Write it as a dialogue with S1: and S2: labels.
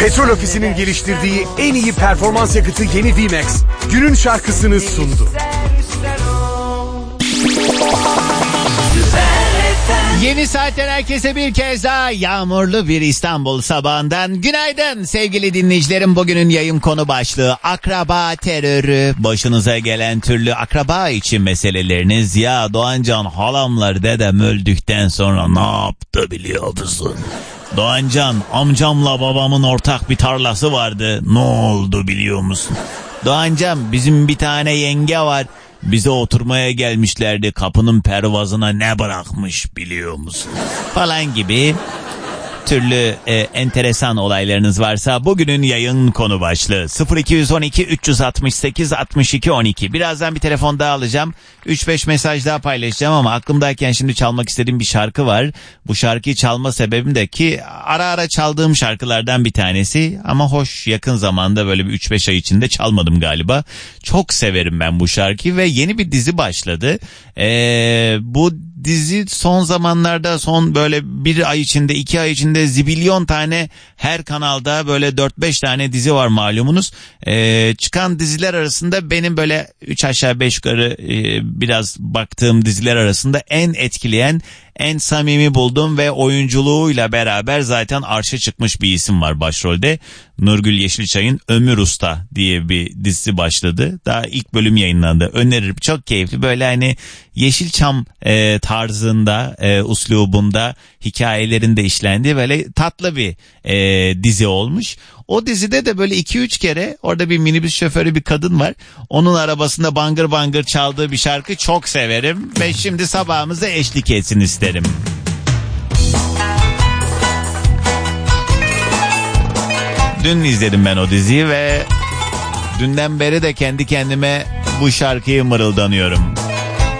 S1: Petrol Ofisi'nin geliştirdiği en iyi performans yakıtı yeni V-Max günün şarkısını sundu.
S2: Yeni saatten herkese bir kez daha yağmurlu bir İstanbul sabahından günaydın sevgili dinleyicilerim. Bugünün yayın konu başlığı akraba terörü. Başınıza gelen türlü akraba için meseleleriniz. Ya Doğancan, halamlar dedem öldükten sonra ne yaptı biliyor musun? Doğancan, amcamla babamın ortak bir tarlası vardı. Ne oldu biliyor musun? Doğancan, bizim bir tane yenge var. Bize oturmaya gelmişlerdi, kapının pervazına ne bırakmış biliyor musun? Falan gibi türlü enteresan olaylarınız varsa bugünün yayın konu başlığı 0212 368 62 12. Birazdan bir telefon daha alacağım. 3-5 mesaj daha paylaşacağım ama aklımdayken şimdi çalmak istediğim bir şarkı var. Bu şarkıyı çalma sebebim de ki ara ara çaldığım şarkılardan bir tanesi ama hoş, yakın zamanda böyle bir 3-5 ay içinde çalmadım galiba. Çok severim ben bu şarkıyı ve yeni bir dizi başladı. Bu dizi son zamanlarda, son böyle bir ay içinde, 2 ay içinde zibilyon tane, her kanalda böyle 4-5 tane dizi var malumunuz. Çıkan diziler arasında benim böyle 3 aşağı 5 yukarı biraz baktığım diziler arasında en etkileyen, en samimi buldum ve oyunculuğuyla beraber zaten arşa çıkmış bir isim var başrolde. Nurgül Yeşilçay'ın Ömür Usta diye bir dizisi başladı. Daha ilk bölüm yayınlandı. Öneririm. Çok keyifli. Böyle hani Yeşilçam tarzında, uslubunda hikayelerinde işlendiği böyle tatlı bir dizi olmuş. O dizide de böyle 2-3 kere orada bir minibüs şoförü bir kadın var. Onun arabasında bangır bangır çaldığı bir şarkı çok severim ve şimdi sabahımıza eşlik etsin isterim. Dün izledim ben o diziyi ve dünden beri de kendi kendime bu şarkıyı mırıldanıyorum.